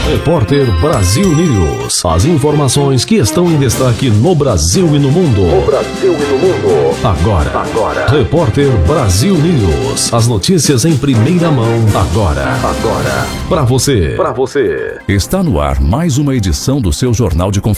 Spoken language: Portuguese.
Repórter Brasil News. As informações que estão em destaque no Brasil e no mundo. Agora. Repórter Brasil News. As notícias em primeira mão. Agora. Para você. Está no ar mais uma edição do seu Jornal de Confiança.